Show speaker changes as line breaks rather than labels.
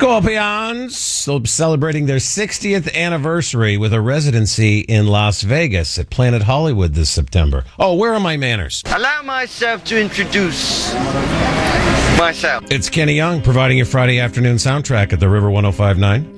Scorpions, they'll be celebrating their 60th anniversary with a residency in Las Vegas at Planet Hollywood this September. Oh, where are my manners?
Allow myself to introduce myself.
It's Kenny Young providing your Friday afternoon soundtrack at the River 105.9.